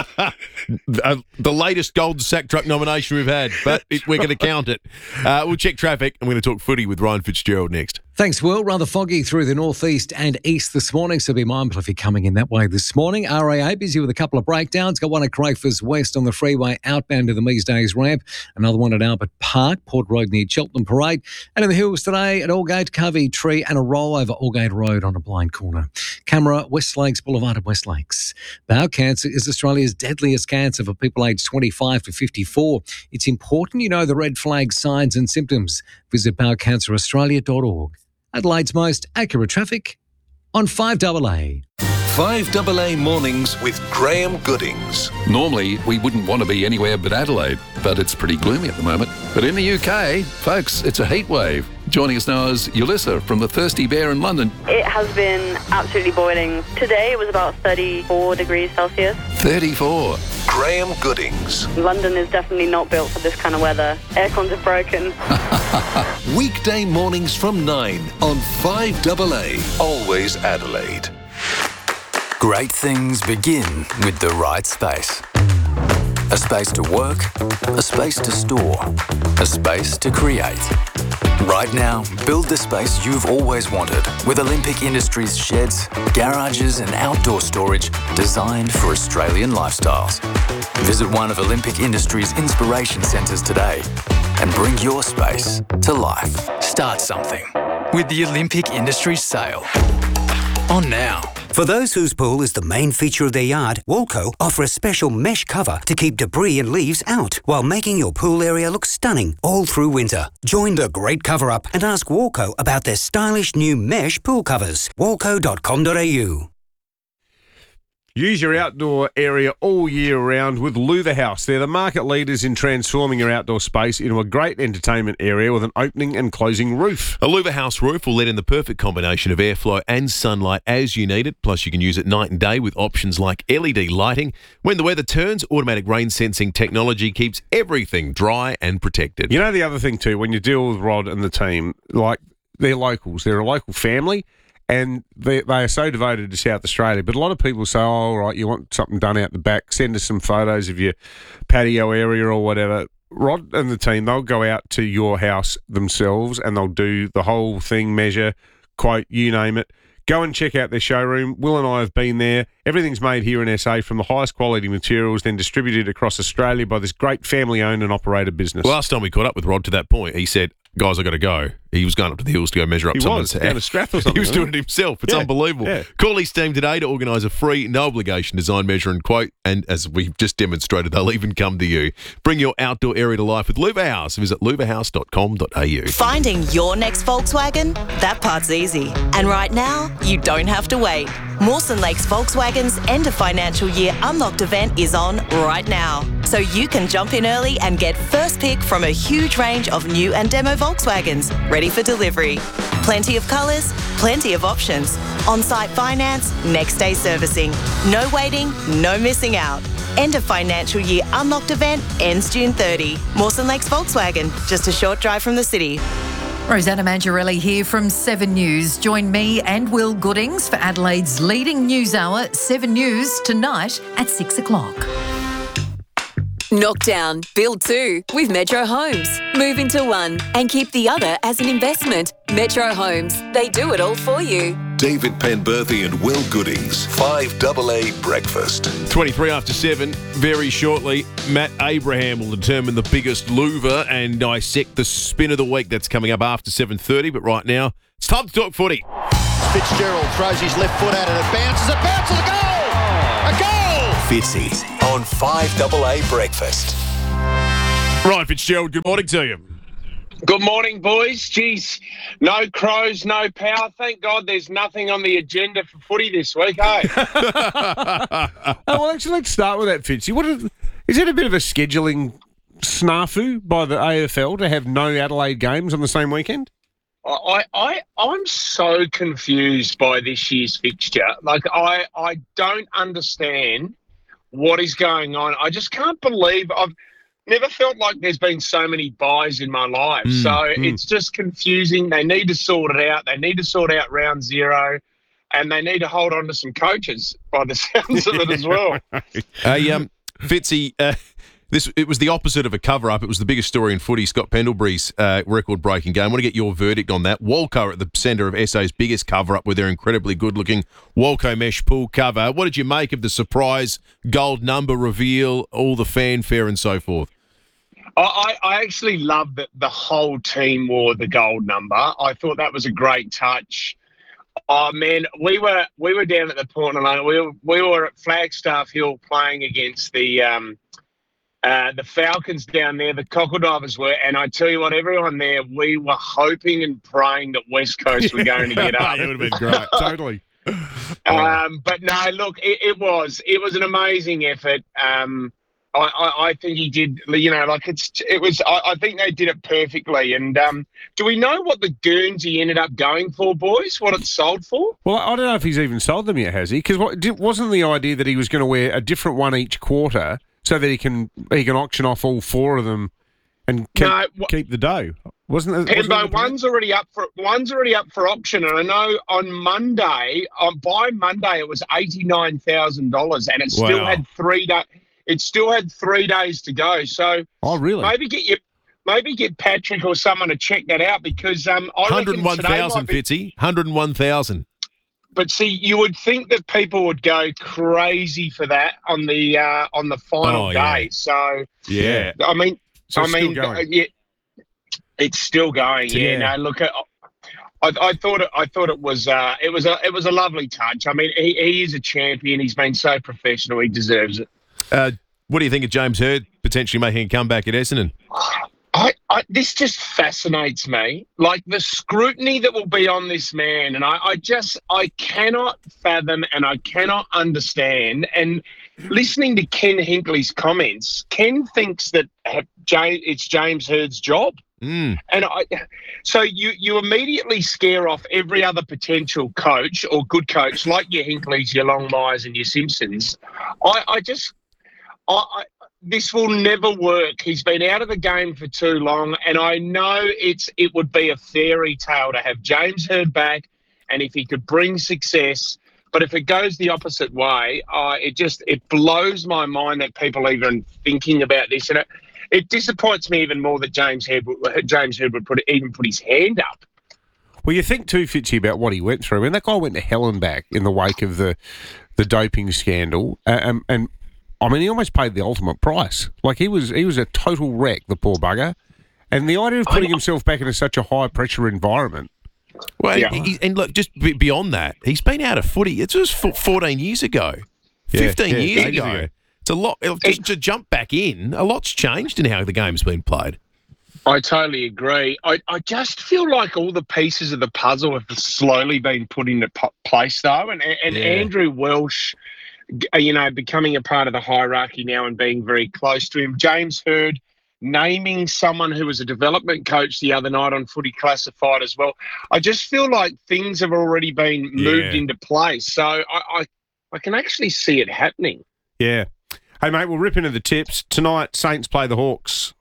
Uh, the latest golden sack truck nomination we've had, but it, we're going to count it. Uh, we'll check traffic, and we're going to talk footy with Ryan Fitzgerald next. Thanks, Will. Rather foggy through the northeast and east this morning, so be mindful if you're coming in that way this morning. R A A busy with a couple of breakdowns. Got one at Crafers West on the freeway outbound to the Mees Days ramp. Another one at Albert Park, Port Road near Cheltenham Parade. And in the hills today at Aldgate, Covey Tree and a rollover Aldgate Road on a blind corner. Camera, West Lakes Boulevard at West Lakes. Bowel cancer is Australia's deadliest cancer for people aged twenty-five to fifty-four. It's important you know the red flag signs and symptoms. Visit bowel cancer australia dot org. Adelaide's most accurate traffic on five A A. five A A mornings with Graham Goodings. Normally, we wouldn't want to be anywhere but Adelaide, but it's pretty gloomy at the moment. But in the U K, folks, it's a heat wave. Joining us now is Ulissa from the Thirsty Bear in London. It has been absolutely boiling. Today it was about thirty-four degrees Celsius. thirty-four. Graham Goodings. London is definitely not built for this kind of weather. Air cons are broken. Weekday mornings from nine on five A A. Always Adelaide. Great things begin with the right space. A space to work, a space to store, a space to create. Right now, build the space you've always wanted with Olympic Industries sheds, garages and outdoor storage designed for Australian lifestyles. Visit one of Olympic Industries' inspiration centres today and bring your space to life. Start something with the Olympic Industries sale. On now. For those whose pool is the main feature of their yard, Walco offer a special mesh cover to keep debris and leaves out while making your pool area look stunning all through winter. Join the great cover-up and ask Walco about their stylish new mesh pool covers. walco dot com dot a u. Use your outdoor area all year round with Louver House. They're the market leaders in transforming your outdoor space into a great entertainment area with an opening and closing roof. A Louver House roof will let in the perfect combination of airflow and sunlight as you need it. Plus, you can use it night and day with options like L E D lighting. When the weather turns, automatic rain sensing technology keeps everything dry and protected. You know the other thing too, when you deal with Rod and the team, like they're locals, they're a local family. And they, they are so devoted to South Australia. But a lot of people say, oh, all right, you want something done out the back, send us some photos of your patio area or whatever. Rod and the team, they'll go out to your house themselves and they'll do the whole thing, measure, quote, you name it. Go and check out their showroom. Will and I have been there. Everything's made here in S A from the highest quality materials, then distributed across Australia by this great family-owned and operated business. Last time we caught up with Rod to that point, he said, guys, I got to go. He was going up to the hills to go measure up He someone's was, down to Strath or something. He was doing wasn't it himself. It's Yeah, unbelievable. yeah. Call his team today to organise a free, no obligation design, measure and quote. And as we've just demonstrated, they'll even come to you. Bring your outdoor area to life with Louver House. Visit louver house dot com dot a u. Finding your next Volkswagen? That part's easy. And right now, you don't have to wait. Mawson Lakes Volkswagen's end of financial year unlocked event is on right now. So you can jump in early and get first pick from a huge range of new and demo Volkswagens ready for delivery. Plenty of colours, plenty of options. On-site finance, next day servicing. No waiting, no missing out. End of financial year unlocked event ends June thirtieth. Mawson Lakes Volkswagen, just a short drive from the city. Rosanna Mangiarelli here from Seven News. Join me and Will Goodings for Adelaide's leading news hour, Seven News, tonight at six o'clock. Knockdown, build two with Metro Homes. Move into one and keep the other as an investment. Metro Homes, they do it all for you. David Penberthy and Will Goodings, five double A Breakfast. twenty-three after seven. Very shortly, Matt Abraham will determine the biggest louver and dissect the spin of the week. That's coming up after seven thirty. But right now, it's time to talk footy. Fitzgerald throws his left foot at it. It bounces. It bounces. A goal! A goal! Fitzy on five double A Breakfast. Right, Fitzgerald, good morning to you. Good morning, boys. Geez, no Crows, no power. Thank God there's nothing on the agenda for footy this week, eh? Oh, well, actually, let's start with that, Fitzy. What is, is it a bit of a scheduling snafu by the A F L to have no Adelaide games on the same weekend? I, I, I'm so confused by this year's fixture. Like, I, I don't understand what is going on. I just can't believe I've never felt like there's been so many buys in my life. Mm, so mm. it's just confusing. They need to sort it out. They need to sort out round zero, and they need to hold on to some coaches by the sounds of it as well. Hey, um, Fitzy, uh, this it was the opposite of a cover-up. It was the biggest story in footy, Scott Pendlebury's uh, record-breaking game. I want to get your verdict on that. Walco at the centre of S A's biggest cover-up with their incredibly good-looking Walco mesh pool cover. What did you make of the surprise gold number reveal, all the fanfare and so forth? I, I actually love that the whole team wore the gold number. I thought that was a great touch. Oh man, we were we were down at the Port Alone. We were we were at Flagstaff Hill playing against the um, uh, the Falcons down there. The Cockle Divers were, and I tell you what, everyone there, we were hoping and praying that West Coast were going to get up. It would have been great, totally. Um, but no, look, it, it was it was an amazing effort. Um, I, I, I think he did, you know, like it's, it was, I, I think they did it perfectly. And um, do we know what the Guernsey ended up going for, boys? What it sold for? Well, I don't know if he's even sold them yet, has he? Because what, wasn't the idea that he was going to wear a different one each quarter so that he can he can auction off all four of them and keep, No, wh- keep the dough? Wasn't it? wasn't Pembo, it the- one's already up for one's already up for auction, and I know on Monday, on by Monday, it was eighty nine thousand dollars, and it still Wow. had three days. It still had three days to go. So, oh really? Maybe get your, maybe get Patrick or someone to check that out because um, I one reckon hundred one today thousand, might be- Fitzy. one hundred one thousand. But see, you would think that people would go crazy for that on the uh, on the final Oh, yeah. day. So, Yeah. I mean, So I it's still mean, going. uh, yeah, it's still going. Yeah, Yeah. no, look, I, I, I thought it. I thought it was. Uh, it was a. It was a lovely touch. I mean, he, he is a champion. He's been so professional. He deserves it. Uh, what do you think of James Hird potentially making a comeback at Essendon? I, I, this just fascinates me. Like the scrutiny that will be on this man, and I, I just I cannot fathom and I cannot understand. And listening to Ken Hinkley's comments, Ken thinks that uh, James, it's James Hird's job. Mm. And I, so you you immediately scare off every other potential coach or good coach like your Hinkleys, your Longmires, and your Simpsons. I, I just, I, I, this will never work. He's been out of the game for too long, and I know it's it would be a fairy tale to have James Hird back, and if he could bring success. But if it goes the opposite way, uh, it just it blows my mind that people are even thinking about this, and it. It disappoints me even more that James Hird, James Hird would put even put his hand up. Well, you think too, Fitzy, about what he went through. And that guy went to hell and back in the wake of the the doping scandal. Uh, um, and, I mean, he almost paid the ultimate price. Like, he was he was a total wreck, the poor bugger. And the idea of putting himself back into such a high-pressure environment. Well, Yeah. he, and look, just be- beyond that, he's been out of footy. It was f- fourteen years ago, Yeah, fifteen yeah, years ages ago. ago. It's a lot. Just to jump back in, a lot's changed in how the game's been played. I totally agree. I, I just feel like all the pieces of the puzzle have slowly been put into p- place, though. And and Yeah. Andrew Welsh, g- you know, becoming a part of the hierarchy now and being very close to him. James Hird naming someone who was a development coach the other night on Footy Classified as well. I just feel like things have already been moved Yeah. into place. So I, I, I can actually see it happening. Yeah. Hey, mate, we'll rip into the tips. Tonight, Saints play the Hawks.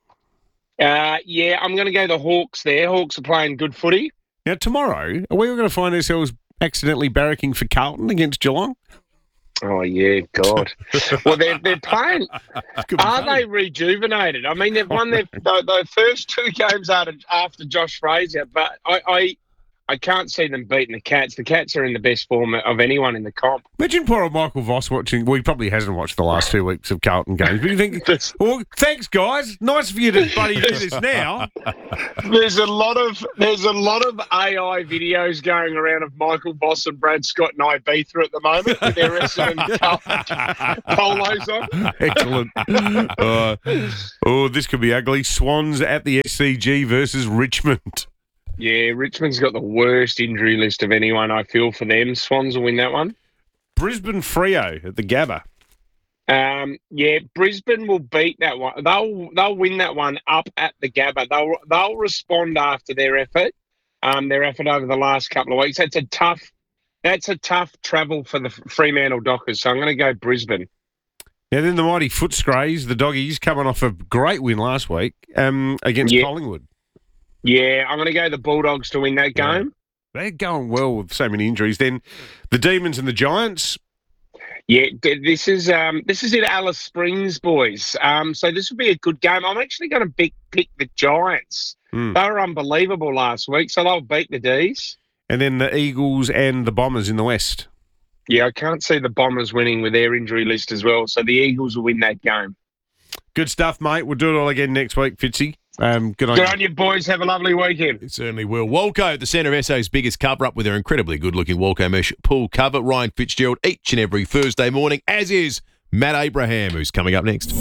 Uh, yeah, I'm going to go the Hawks there. Hawks are playing good footy. Now, tomorrow, are we going to find ourselves accidentally barracking for Carlton against Geelong? Oh, yeah, God. Well, they're, they're playing. Are they rejuvenated? I mean, they've won their the, the first two games after, after Josh Frazier, but I, I I can't see them beating the Cats. The Cats are in the best form of anyone in the comp. Imagine poor old Michael Voss watching. Well, he probably hasn't watched the last two weeks of Carlton games. But you think, well, thanks, guys. Nice for you to buddy do this now. There's a lot of there's a lot of A I videos going around of Michael Voss and Brad Scott and Ibiza at the moment with their Essendon polos on. Excellent. Uh, oh, this could be ugly. Swans at the S C G versus Richmond. Yeah, Richmond's got the worst injury list of anyone. I feel for them. Swans will win that one. Brisbane Freo at the Gabba. Um, yeah, Brisbane will beat that one. They'll they'll win that one up at the Gabba. They'll they'll respond after their effort. Um, their effort over the last couple of weeks. That's a tough. That's a tough travel for the Fremantle Dockers. So I'm going to go Brisbane. Now then, the mighty Footscrays, the Doggies, coming off a great win last week um, against Yeah. Collingwood. Yeah, I'm going to go the Bulldogs to win that game. They're going well with so many injuries. Then the Demons and the Giants. Yeah, th- this is um, this is at Alice Springs, boys. Um, so this will be a good game. I'm actually going to pick, pick the Giants. Mm. They were unbelievable last week, so they'll beat the D's. And then the Eagles and the Bombers in the West. Yeah, I can't see the Bombers winning with their injury list as well, so the Eagles will win that game. Good stuff, mate. We'll do it all again next week, Fitzy. Um, good on Good you. on you, boys. Have a lovely weekend. It certainly will. Walco, the centre of S A's biggest cover-up with their incredibly good-looking Walco mesh pool cover. Ryan Fitzgerald each and every Thursday morning, as is Matt Abraham, who's coming up next.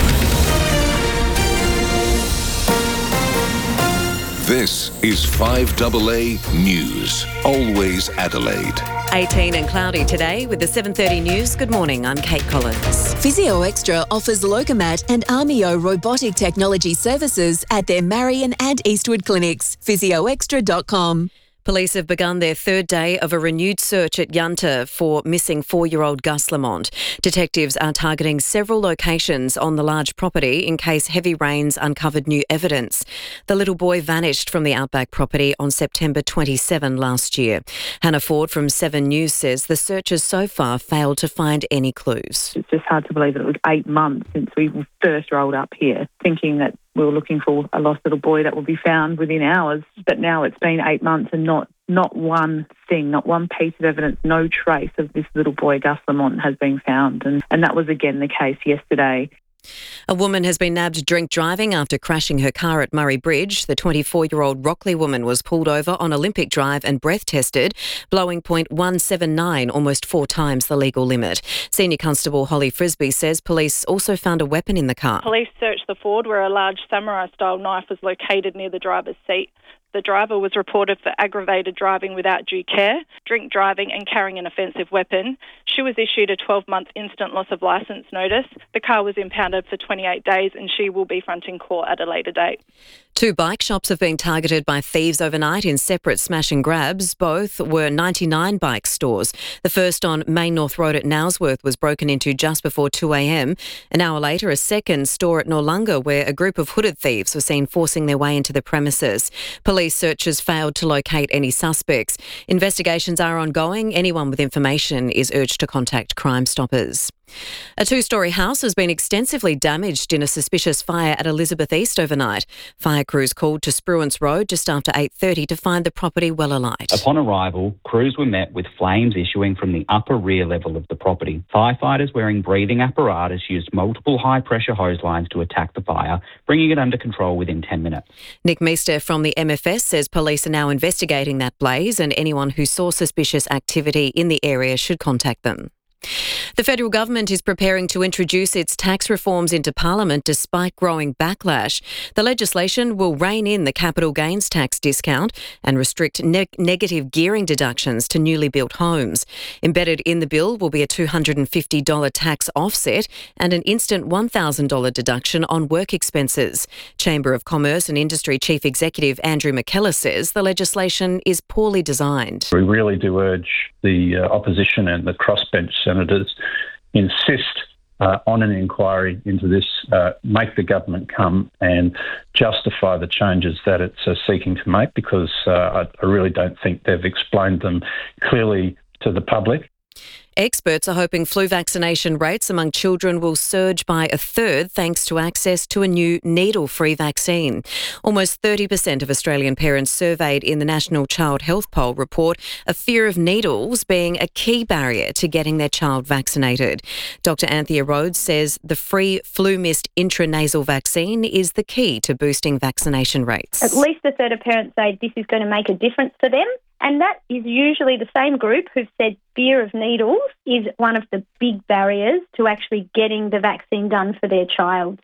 This is five double A News. Always Adelaide. eighteen and cloudy today with the seven thirty news. Good morning, I'm Kate Collins. Physio Extra offers Locomat and Armio robotic technology services at their Marion and Eastwood clinics. physio extra dot com. Police have begun their third day of a renewed search at Yunta for missing four-year-old Gus Lamont. Detectives are targeting several locations on the large property in case heavy rains uncovered new evidence. The little boy vanished from the Outback property on September twenty-seventh last year. Hannah Ford from Seven News says the searchers so far failed to find any clues. It's just hard to believe that it was eight months since we first rolled up here, thinking that we were looking for a lost little boy that will be found within hours. But now it's been eight months and not not one thing, not one piece of evidence, no trace of this little boy, Gus Lamont, has been found. And, and that was again the case yesterday. A woman has been nabbed drink driving after crashing her car at Murray Bridge. The twenty-four-year-old Rockley woman was pulled over on Olympic Drive and breath tested, blowing point one seven nine, almost four times the legal limit. Senior Constable Holly Frisbee says police also found a weapon in the car. Police searched the Ford where a large samurai-style knife was located near the driver's seat. The driver was reported for aggravated driving without due care, drink driving and carrying an offensive weapon. She was issued a twelve-month instant loss of licence notice. The car was impounded for twenty-eight days and she will be fronting court at a later date. Two bike shops have been targeted by thieves overnight in separate smash and grabs. Both were ninety-nine bike stores. The first on Main North Road at Nowsworth was broken into just before two a.m. An hour later, a second store at Norlunga where a group of hooded thieves were seen forcing their way into the premises. Police searchers failed to locate any suspects. Investigations are ongoing. Anyone with information is urged to contact Crime Stoppers. A two-storey house has been extensively damaged in a suspicious fire at Elizabeth East overnight. Fire crews called to Spruance Road just after eight thirty to find the property well alight. Upon arrival, crews were met with flames issuing from the upper rear level of the property. Firefighters wearing breathing apparatus used multiple high-pressure hose lines to attack the fire, bringing it under control within ten minutes. Nick Meester from the M F S says police are now investigating that blaze and anyone who saw suspicious activity in the area should contact them. The federal government is preparing to introduce its tax reforms into Parliament despite growing backlash. The legislation will rein in the capital gains tax discount and restrict ne- negative gearing deductions to newly built homes. Embedded in the bill will be a two hundred fifty dollars tax offset and an instant one thousand dollars deduction on work expenses. Chamber of Commerce and Industry Chief Executive Andrew McKellar says the legislation is poorly designed. We really do urge the uh, opposition and the crossbench senators insist uh, on an inquiry into this, uh, make the government come and justify the changes that it's uh, seeking to make, because uh, I, I really don't think they've explained them clearly to the public. Experts are hoping flu vaccination rates among children will surge by a third thanks to access to a new needle-free vaccine. Almost thirty percent of Australian parents surveyed in the National Child Health Poll report a fear of needles being a key barrier to getting their child vaccinated. Doctor Anthea Rhodes says the free FluMist intranasal vaccine is the key to boosting vaccination rates. At least a third of parents say this is going to make a difference to them. And that is usually the same group who've said fear of needles is one of the big barriers to actually getting the vaccine done for their child.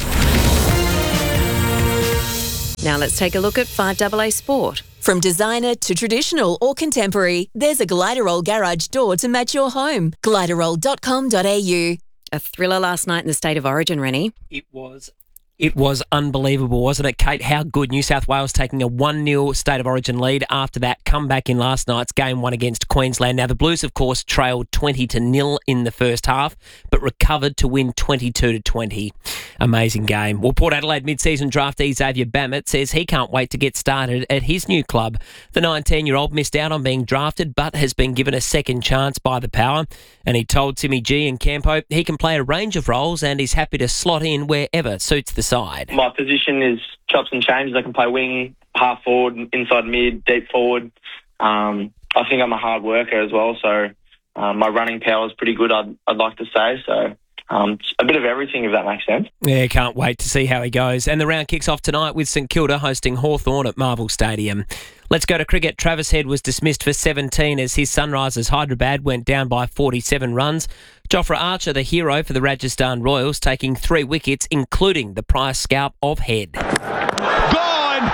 Now let's take a look at five A A Sport. From designer to traditional or contemporary, there's a Gliderol garage door to match your home. gliderol dot com dot a u. A thriller last night in the State of Origin, Rennie. It was. It was unbelievable, wasn't it, Kate? How good. New South Wales taking a one nil State of Origin lead after that comeback in last night's game one against Queensland. Now, the Blues, of course, trailed twenty to nil in the first half, but recovered to win twenty-two to twenty. Amazing game. Well, Port Adelaide mid-season draftee Xavier Bammett says he can't wait to get started at his new club. The nineteen-year-old missed out on being drafted, but has been given a second chance by the Power. And he told Timmy G and Campo he can play a range of roles and he's happy to slot in wherever suits the side. My position is chops and changes. I can play wing, half forward, inside mid, deep forward. Um, I think I'm a hard worker as well, so um, my running power is pretty good, I'd, I'd like to say. So um, a bit of everything, if that makes sense. Yeah, can't wait to see how he goes. And the round kicks off tonight with St Kilda hosting Hawthorn at Marvel Stadium. Let's go to cricket. Travis Head was dismissed for seventeen as his Sunrisers Hyderabad went down by forty-seven runs. Jofra Archer, the hero for the Rajasthan Royals, taking three wickets, including the prize scalp of Head. Gone!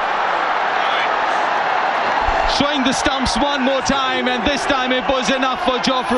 Swing the stumps one more time, and this time it was enough for Jofra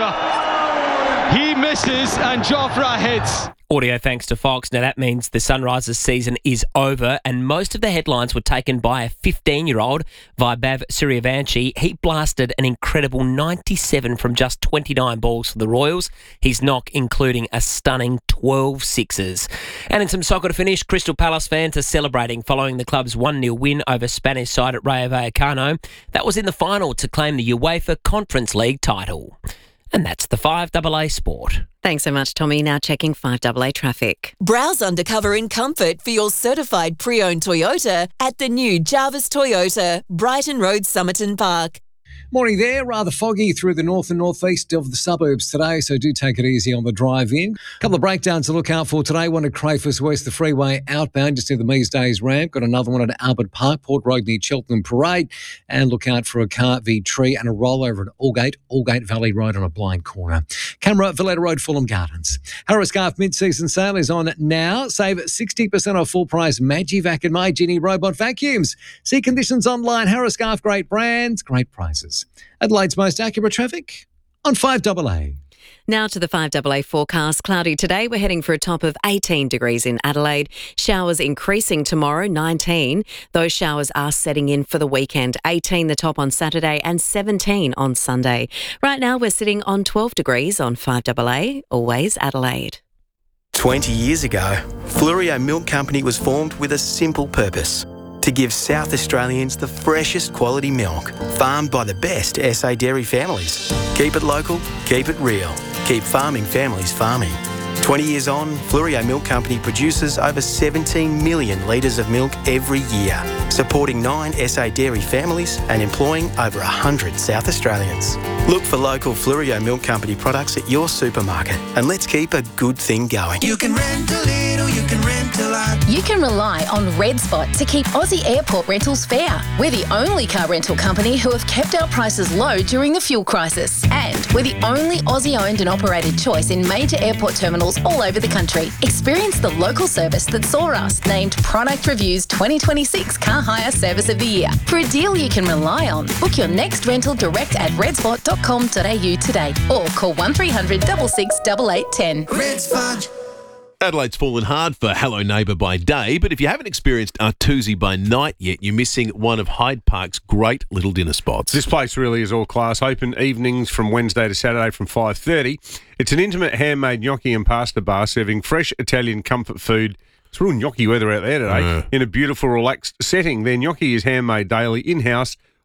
Archer. He misses and Jofra hits. Audio thanks to Fox. Now that means the Sunrisers season is over, and most of the headlines were taken by a fifteen-year-old, Vaibhav Suryavanshi. He blasted an incredible ninety-seven from just twenty-nine balls for the Royals. His knock including a stunning twelve sixes. And in some soccer to finish, Crystal Palace fans are celebrating following the club's one nil win over Spanish side at Rayo Vallecano. That was in the final to claim the UEFA Conference League title. And that's the five A A Sport. Thanks so much, Tommy. Now checking five A A traffic. Browse undercover in comfort for your certified pre-owned Toyota at the new Jarvis Toyota, Brighton Road, Somerton Park. Morning there, rather foggy through the north and northeast of the suburbs today, so do take it easy on the drive in. A couple of breakdowns to look out for today. One at Crafers West, the freeway outbound, just near the Mees Days ramp. Got another one at Albert Park, Port Road near Cheltenham Parade. And look out for a car v tree and a rollover at Aldgate, Aldgate Valley Road on a blind corner. Camera, Valletta Road, Fulham Gardens. Harris Scarf mid-season sale is on now. Save sixty percent off full price Magivac and My Genie robot vacuums. See conditions online. Harris Scarf, great brands, great prices. Adelaide's most accurate traffic on five A A. Now to the five A A forecast. Cloudy today. We're heading for a top of eighteen degrees in Adelaide. Showers increasing tomorrow, nineteen. Those showers are setting in for the weekend. eighteen the top on Saturday and seventeen on Sunday. Right now we're sitting on twelve degrees on five A A. Always Adelaide. twenty years ago, Flurio Milk Company was formed with a simple purpose: to give South Australians the freshest quality milk, farmed by the best S A dairy families. Keep it local, keep it real, keep farming families farming. twenty years on, Flurio Milk Company produces over seventeen million litres of milk every year, supporting nine S A dairy families and employing over one hundred South Australians. Look for local Flurio Milk Company products at your supermarket, and let's keep a good thing going. You can rent a little, you can rent a lot. You can rely on Red Spot to keep Aussie airport rentals fair. We're the only car rental company who have kept our prices low during the fuel crisis. And we're the only Aussie-owned and operated choice in major airport terminals all over the country. Experience the local service that saw us named Product Review's twenty twenty-six Car Hire Service of the Year. For a deal you can rely on, book your next rental direct at redspot dot com dot a u today or call one three hundred, six six, eight eight one zero. Red Spot. Adelaide's fallen hard for Hello Neighbour by day, but if you haven't experienced Artusi by night yet, you're missing one of Hyde Park's great little dinner spots. This place really is all class. Open evenings from Wednesday to Saturday from five thirty. It's an intimate handmade gnocchi and pasta bar serving fresh Italian comfort food. It's real gnocchi weather out there today. Uh. In a beautiful, relaxed setting. Their gnocchi is handmade daily, in-house,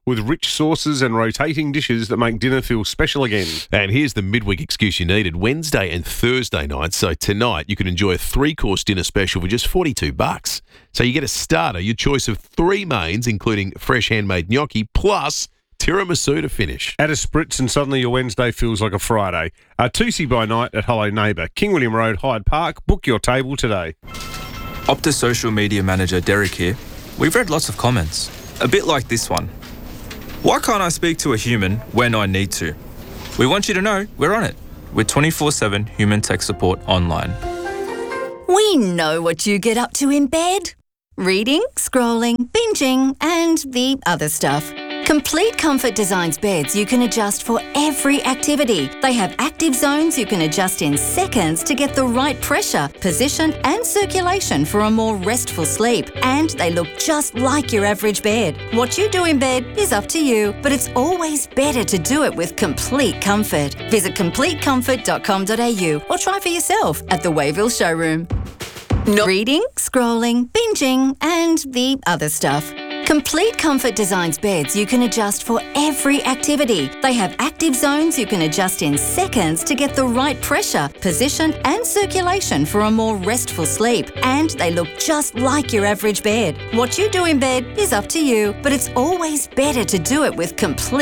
with rich sauces and rotating dishes that make dinner feel special again. And here's the midweek excuse you needed. Wednesday and Thursday nights. So tonight you can enjoy a three-course dinner special for just forty-two bucks. So you get a starter, your choice of three mains, including fresh handmade gnocchi, plus tiramisu to finish. Add a spritz and suddenly your Wednesday feels like a Friday. Uh, Tuesday by night at Hello Neighbour, King William Road, Hyde Park. Book your table today. Optus social media manager Derek here. We've read lots of comments, a bit like this one. Why can't I speak to a human when I need to? We want you to know we're on it with twenty-four seven human tech support online. We know what you get up to in bed. Reading, scrolling, binging, and the other stuff. Complete Comfort designs beds you can adjust for every activity. They have active zones you can adjust in seconds to get the right pressure, position, and circulation for a more restful sleep. And they look just like your average bed. What you do in bed is up to you, but it's always better to do it with Complete Comfort. Visit complete comfort dot com dot a u or try for yourself at the Wayville showroom. No reading, scrolling, binging, and the other stuff. Complete Comfort designs beds you can adjust for every activity. They have active zones you can adjust in seconds to get the right pressure, position, and circulation for a more restful sleep. And they look just like your average bed. What you do in bed is up to you, but it's always better to do it with Complete